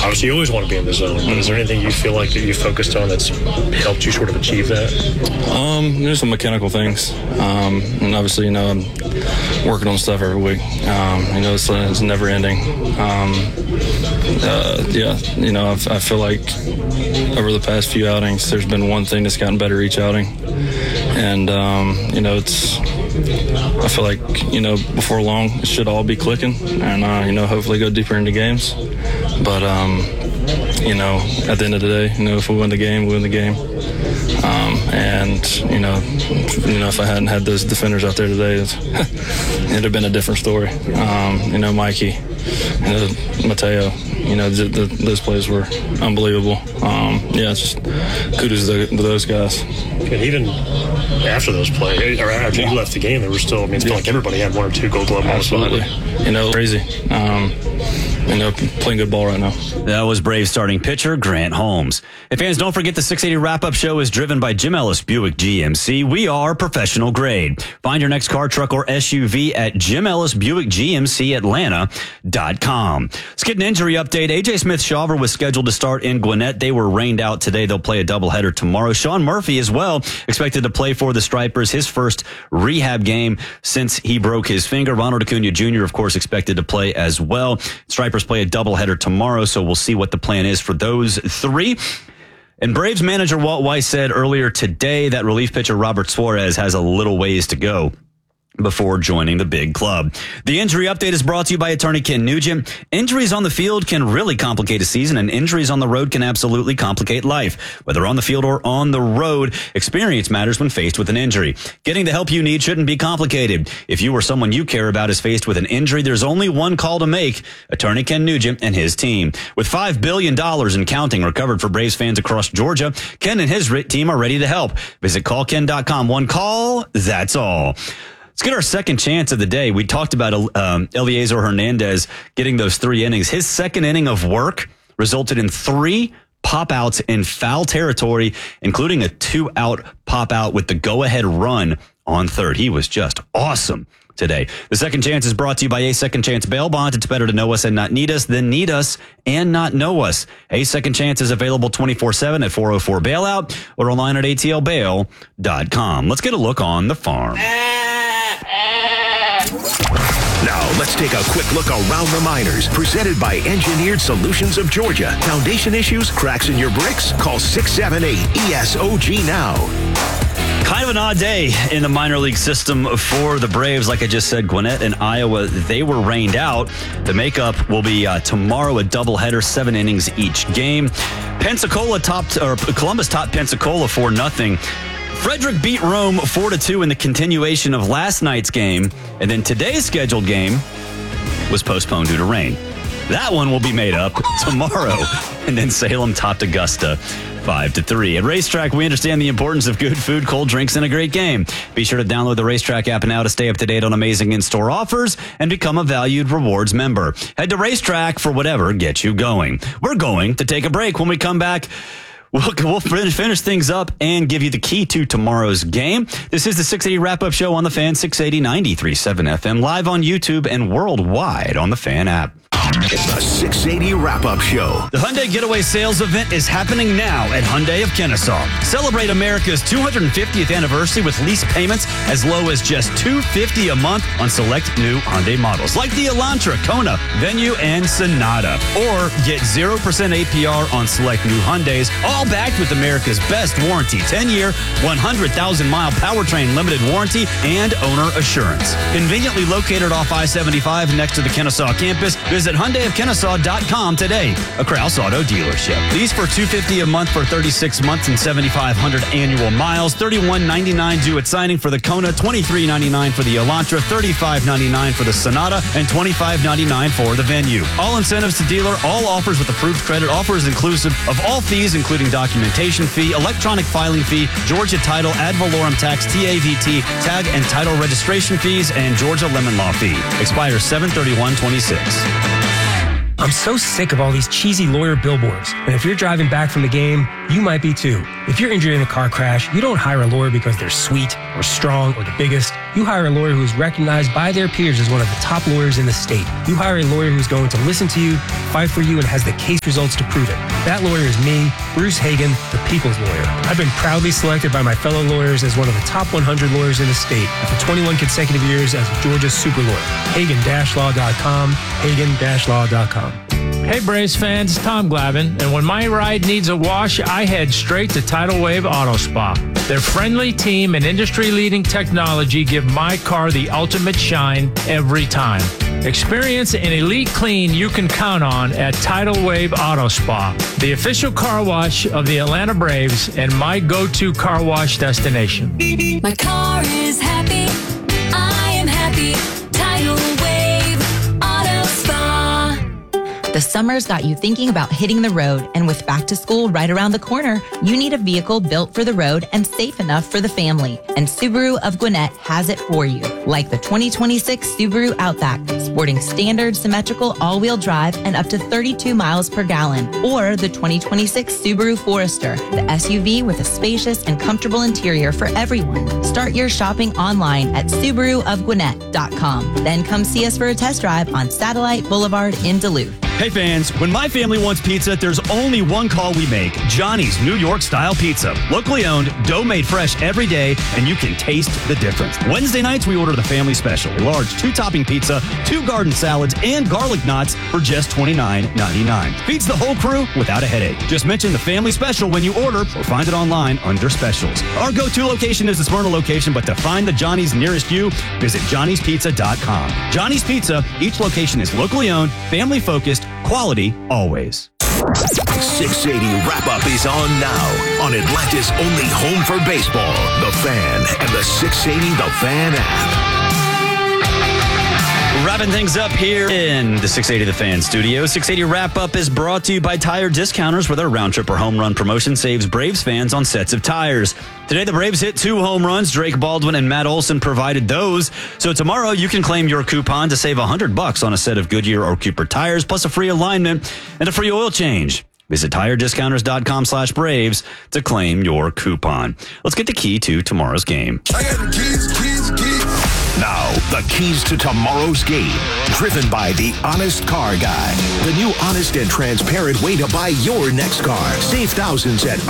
obviously you always want to be in the zone, but is there anything you feel like that you focused on that's helped you sort of achieve that? There's some mechanical things, and obviously, I'm working on stuff every week. It's never ending. I feel like over the past few outings, there's been one thing that's gotten better each outing, and I feel like before long it should all be clicking, and hopefully go deeper into games. But at the end of the day, if we win the game, we win the game. If I hadn't had those defenders out there today, it'd have been a different story. Mikey, Mateo, those plays were unbelievable. Just kudos to those guys. And even after those plays, or after you left the game, there were still, it felt like everybody had one or two Gold Glove moments. Absolutely. Crazy. Playing good ball right now. That was Braves starting pitcher Grant Holmes. Hey fans, don't forget the 680 Wrap-Up Show is driven by Jim Ellis Buick GMC. We are professional grade. Find your next car, truck, or SUV at Jim Ellis Buick GMC Atlanta.com. Let's get an injury update. A.J. Smith-Shawver was scheduled to start in Gwinnett. They were rained out today. They'll play a doubleheader tomorrow. Sean Murphy as well expected to play for the Stripers, his first rehab game since he broke his finger. Ronald Acuna Jr., of course, expected to play as well. Stripers play a doubleheader tomorrow, so we'll see what the plan is for those three. And Braves manager Walt Weiss said earlier today that relief pitcher Robert Suarez has a little ways to go before joining the big club. The injury update is brought to you by attorney Ken Nugent. Injuries on the field can really complicate a season, and injuries on the road can absolutely complicate life. Whether on the field or on the road, experience matters when faced with an injury. Getting the help you need shouldn't be complicated. If you or someone you care about is faced with an injury, there's only one call to make: attorney Ken Nugent and his team. With $5 billion and counting recovered for Braves fans across Georgia, Ken and his team are ready to help. Visit callken.com. One call, that's all. Let's get our second chance of the day. We talked about Eliezer Hernandez getting those 3 innings. His second inning of work resulted in 3 pop-outs in foul territory, including a 2-out pop-out with the go-ahead run on third. He was just awesome today. The second chance is brought to you by A Second Chance Bail Bonds. It's better to know us and not need us than need us and not know us. A Second Chance is available 24/7 at 404-BAILOUT or online at atlbail.com. Let's get a look on the farm. Now, let's take a quick look around the minors. Presented by Engineered Solutions of Georgia. Foundation issues, cracks in your bricks? Call 678-ESOG now. Kind of an odd day in the minor league system for the Braves. Like I just said, Gwinnett and Iowa, they were rained out. The makeup will be tomorrow, a doubleheader, 7 innings each game. Columbus topped Pensacola 4-0. Frederick beat Rome 4-2 in the continuation of last night's game, and then today's scheduled game was postponed due to rain. That one will be made up tomorrow. And then Salem topped Augusta 5-3. At Racetrack, we understand the importance of good food, cold drinks, and a great game. Be sure to download the Racetrack app now to stay up to date on amazing in-store offers and become a valued rewards member. Head to Racetrack for whatever gets you going. We're going to take a break. When we come back, we'll finish things up and give you the key to tomorrow's game. This is the 680 Wrap-Up Show on The Fan, 680 93.7 FM, live on YouTube and worldwide on the Fan app. It's the 680 Wrap-Up Show. The Hyundai Getaway Sales Event is happening now at Hyundai of Kennesaw. Celebrate America's 250th anniversary with lease payments as low as just $250 a month on select new Hyundai models like the Elantra, Kona, Venue, and Sonata. Or get 0% APR on select new Hyundais, all backed with America's best warranty, 10-year, 100,000-mile powertrain limited warranty, and owner assurance. Conveniently located off I-75 next to the Kennesaw campus, visit HyundaiofKennesaw.com today. A Kraus Auto dealership. These for $250 a month for 36 months and 7,500 annual miles. $31.99 due at signing for the Kona. $23.99 for the Elantra. $35.99 for the Sonata, and $25.99 for the Venue. All incentives to dealer. All offers with approved credit. Offers inclusive of all fees, including documentation fee, electronic filing fee, Georgia title, ad valorem tax, TAVT, tag and title registration fees, and Georgia lemon law fee. Expires 7/31/26. I'm so sick of all these cheesy lawyer billboards. And if you're driving back from the game, you might be too. If you're injured in a car crash, you don't hire a lawyer because they're sweet or strong or the biggest. You hire a lawyer who is recognized by their peers as one of the top lawyers in the state. You hire a lawyer who's going to listen to you, fight for you, and has the case results to prove it. That lawyer is me, Bruce Hagen, the people's lawyer. I've been proudly selected by my fellow lawyers as one of the top 100 lawyers in the state for 21 consecutive years as Georgia's super lawyer. Hagen-law.com, Hagen-law.com. Hey Braves fans, it's Tom Glavine, and when my ride needs a wash, I head straight to Tidal Wave Auto Spa. Their friendly team and industry-leading technology give my car the ultimate shine every time. Experience an elite clean you can count on at Tidal Wave Auto Spa, the official car wash of the Atlanta Braves and my go-to car wash destination. My car is happy. I am happy. Tidal Wave Auto Spa. The summer's got you thinking about hitting the road, and with back to school right around the corner, you need a vehicle built for the road and safe enough for the family. And Subaru of Gwinnett has it for you. Like the 2026 Subaru Outback, sporting standard symmetrical all-wheel drive and up to 32 miles per gallon. Or the 2026 Subaru Forester, the SUV with a spacious and comfortable interior for everyone. Start your shopping online at SubaruofGwinnett.com. Then come see us for a test drive on Satellite Boulevard in Duluth. Hey fans, when my family wants pizza, there's only one call we make. Johnny's New York Style Pizza. Locally owned, dough made fresh every day, and you can taste the difference. Wednesday nights, we order the family special. A large 2-topping pizza, 2 garden salads, and garlic knots for just $29.99. Feeds the whole crew without a headache. Just mention the family special when you order or find it online under specials. Our go-to location is the Smyrna location, but to find the Johnny's nearest you, visit johnnyspizza.com. Johnny's Pizza, each location is locally owned, family-focused, quality always. 680 wrap-up is on now on Atlanta's only home for baseball, The Fan, and the 680 The Fan app. Wrapping things up here in the 680 The Fan studio. 680 Wrap-Up is brought to you by Tire Discounters, where their round trip or home run promotion saves Braves fans on sets of tires. Today, the Braves hit 2 home runs. Drake Baldwin and Matt Olson provided those. So tomorrow, you can claim your coupon to save $100 on a set of Goodyear or Cooper tires, plus a free alignment and a free oil change. Visit TireDiscounters.com/Braves to claim your coupon. Let's get the key to tomorrow's game. I got the keys. Now, the keys to tomorrow's game, driven by the Honest Car Guy. The new honest and transparent way to buy your next car. Save thousands at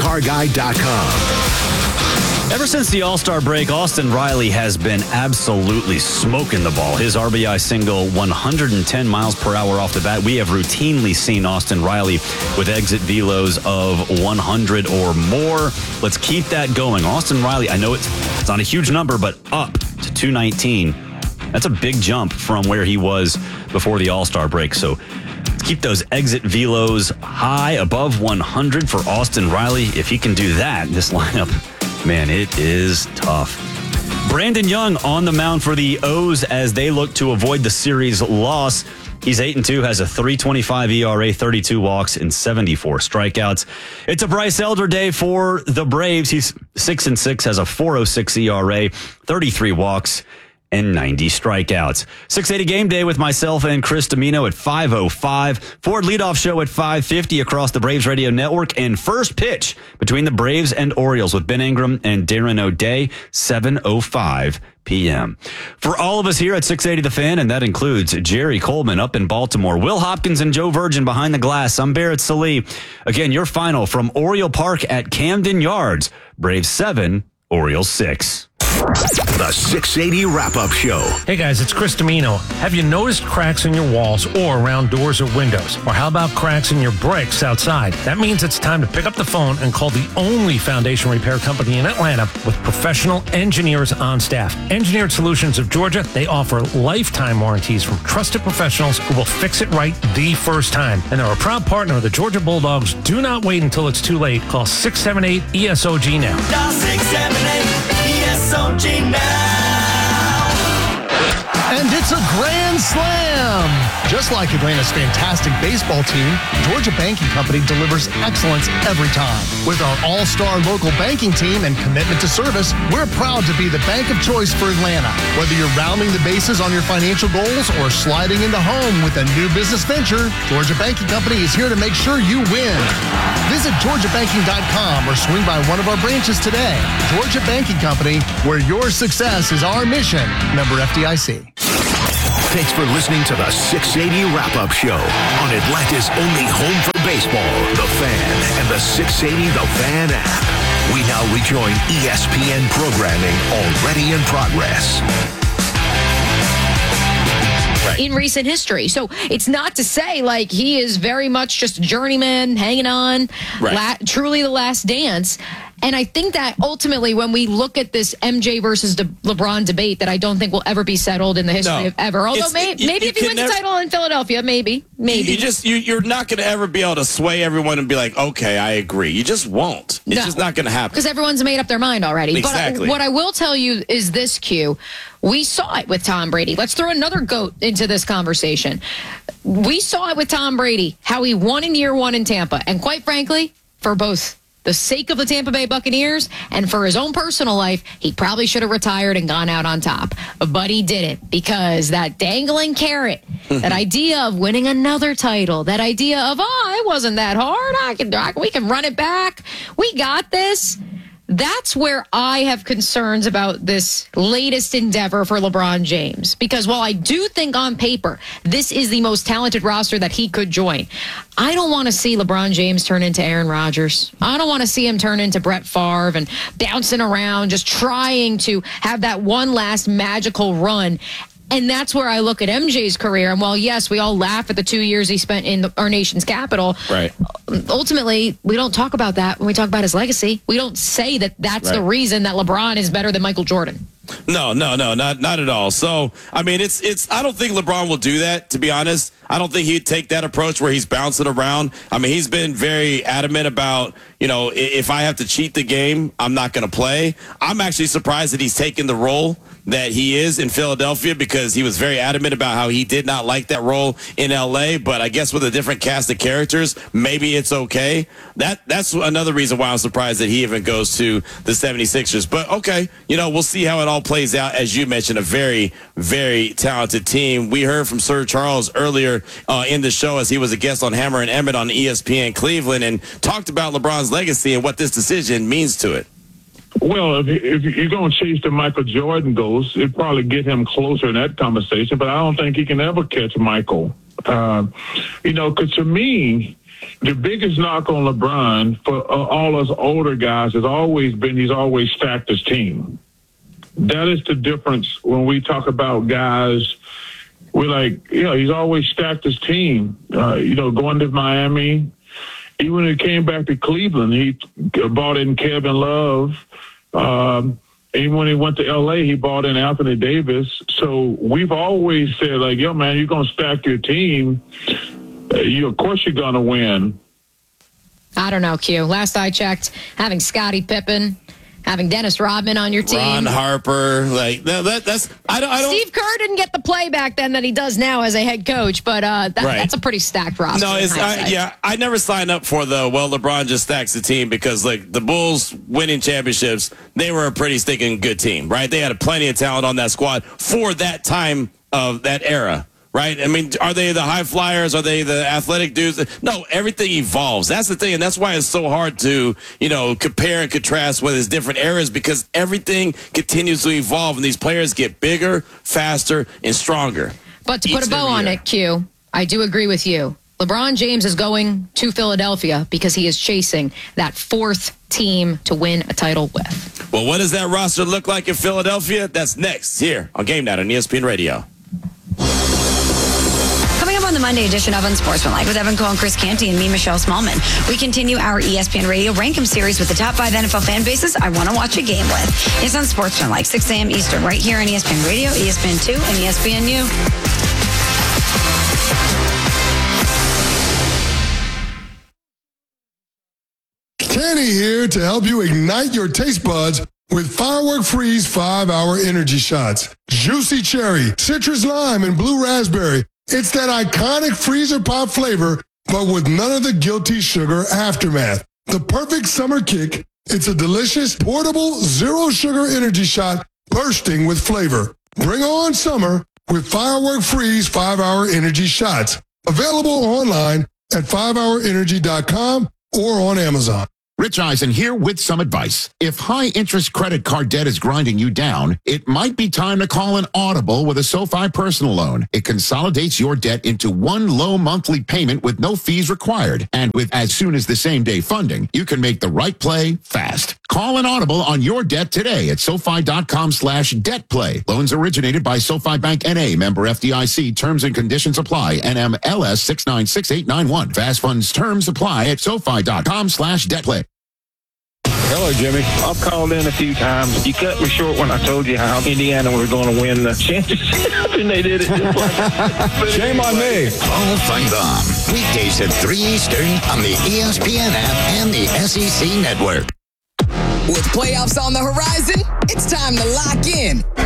honestcarguy.com. Ever since the All-Star break, Austin Riley has been absolutely smoking the ball. His RBI single, 110 miles per hour off the bat. We have routinely seen Austin Riley with exit velos of 100 or more. Let's keep that going. Austin Riley, I know it's not a huge number, but up to 219. That's a big jump from where he was before the All-Star break. So let's keep those exit velos high, above 100 for Austin Riley. If he can do that, this lineup, man, it is tough. Brandon Young on the mound for the O's as they look to avoid the series loss. He's 8-2, has a 3.25 ERA, 32 walks, and 74 strikeouts. It's a Bryce Elder day for the Braves. He's 6-6, has a 4.06 ERA, 33 walks, and 90 strikeouts. 680 game day with myself and Chris Domino at 5:05. Ford leadoff show at 5:50 across the Braves radio network. And first pitch between the Braves and Orioles with Ben Ingram and Darren O'Day, 7:05 p.m. For all of us here at 680 The Fan, and that includes Jerry Coleman up in Baltimore, Will Hopkins and Joe Virgin behind the glass, I'm Barrett Sallee. Again, your final from Oriole Park at Camden Yards. Braves 7, Orioles 6. The 680 Wrap-Up Show. Hey guys, it's Chris Domino. Have you noticed cracks in your walls or around doors or windows? Or how about cracks in your bricks outside? That means it's time to pick up the phone and call the only foundation repair company in Atlanta with professional engineers on staff. Engineered Solutions of Georgia, they offer lifetime warranties from trusted professionals who will fix it right the first time. And they're a proud partner of the Georgia Bulldogs. Do not wait until it's too late. Call 678-ESOG now. Dial 678-ESOG now. And it's a grand slam! Just like Atlanta's fantastic baseball team, Georgia Banking Company delivers excellence every time. With our all-star local banking team and commitment to service, we're proud to be the bank of choice for Atlanta. Whether you're rounding the bases on your financial goals or sliding into home with a new business venture, Georgia Banking Company is here to make sure you win. Visit georgiabanking.com or swing by one of our branches today. Georgia Banking Company, where your success is our mission. Member FDIC. Thanks for listening to the 680 Wrap-Up Show on Atlanta's only home for baseball, The Fan, and the 680 The Fan app. We now rejoin ESPN programming already in progress. In recent history. So it's not to say like he is very much just a journeyman hanging on, truly the last dance. And I think that ultimately when we look at this MJ versus LeBron debate that I don't think will ever be settled in the history of ever. Although maybe if he wins the title in Philadelphia, maybe. You're not going to ever be able to sway everyone and be like, okay, I agree. You just won't. It's just not going to happen. Because everyone's made up their mind already. Exactly. But what I will tell you is this, Q. We saw it with Tom Brady. Let's throw another GOAT into this conversation. We saw it with Tom Brady, how he won in year one in Tampa. And quite frankly, for both the sake of the Tampa Bay Buccaneers and for his own personal life, he probably should have retired and gone out on top. But he didn't, because that dangling carrot, that idea of winning another title, that idea of, it wasn't that hard. We can run it back. We got this. That's where I have concerns about this latest endeavor for LeBron James. Because while I do think on paper this is the most talented roster that he could join, I don't want to see LeBron James turn into Aaron Rodgers. I don't want to see him turn into Brett Favre and bouncing around, just trying to have that one last magical run. And that's where I look at MJ's career. And while, yes, we all laugh at the 2 years he spent in our nation's capital, right? Ultimately, we don't talk about that when we talk about his legacy. We don't say that that's the reason that LeBron is better than Michael Jordan. No, not at all. So, I mean, it's. I don't think LeBron will do that, to be honest. I don't think he'd take that approach where he's bouncing around. I mean, he's been very adamant about, if I have to cheat the game, I'm not going to play. I'm actually surprised that he's taken the role that he is in Philadelphia, because he was very adamant about how he did not like that role in L.A., but I guess with a different cast of characters, maybe it's okay. That's another reason why I'm surprised that he even goes to the 76ers. But, okay, we'll see how it all plays out. As you mentioned, a very, very talented team. We heard from Sir Charles earlier in the show as he was a guest on Hammer and Emmett on ESPN Cleveland and talked about LeBron's legacy and what this decision means to it. Well, if you're going to chase the Michael Jordan goals, it'd probably get him closer in that conversation, but I don't think he can ever catch Michael. Because to me, the biggest knock on LeBron for all us older guys has always been he's always stacked his team. That is the difference when we talk about guys. We're like, he's always stacked his team. Going to Miami, even when he came back to Cleveland, he brought in Kevin Love. Even when he went to L.A., he brought in Anthony Davis. So we've always said, like, yo, man, you're going to stack your team. Of course you're going to win. I don't know, Q. Last I checked, having Scottie Pippen, having Dennis Rodman on your team, Ron Harper, that's I don't. Steve Kerr didn't get the play back then that he does now as a head coach, but that's a pretty stacked roster. No, I never signed up for LeBron just stacks the team, because the Bulls winning championships, they were a pretty stinking good team, right? They had plenty of talent on that squad for that time of that era. Right? I mean, are they the high flyers? Are they the athletic dudes? No, everything evolves. That's the thing. And that's why it's so hard to, compare and contrast with his different eras, because everything continues to evolve and these players get bigger, faster, and stronger. But to put a bow on it, Q, I do agree with you. LeBron James is going to Philadelphia because he is chasing that fourth team to win a title with. Well, what does that roster look like in Philadelphia? That's next here on Game Night on ESPN Radio. Coming up on the Monday edition of Unsportsmanlike with Evan Cole and Chris Canty and me, Michelle Smallman, we continue our ESPN Radio Rank-em series with the top 5 NFL fan bases I want to watch a game with. It's Unsportsmanlike, 6 a.m. Eastern, right here on ESPN Radio, ESPN 2, and ESPNU. Kenny here to help you ignite your taste buds with Firework Freeze 5-Hour Energy Shots. Juicy cherry, citrus lime, and blue raspberry. It's that iconic freezer pop flavor, but with none of the guilty sugar aftermath. The perfect summer kick. It's a delicious, portable, zero-sugar energy shot bursting with flavor. Bring on summer with Firework Freeze 5-Hour Energy Shots. Available online at 5hourenergy.com or on Amazon. Rich Eisen here with some advice. If high-interest credit card debt is grinding you down, it might be time to call an Audible with a SoFi personal loan. It consolidates your debt into one low monthly payment with no fees required. And with as soon as the same-day funding, you can make the right play fast. Call an Audible on your debt today at SoFi.com/debtplay. Loans originated by SoFi Bank N.A. Member FDIC. Terms and conditions apply. NMLS 696891. Fast funds terms apply at SoFi.com/debtplay. Hello, Jimmy. I've called in a few times. You cut me short when I told you how Indiana was going to win the championship, and they did it just like Shame on me. Paul Feinbaum. Weekdays at 3 Eastern on the ESPN app and the SEC Network. With playoffs on the horizon, it's time to lock in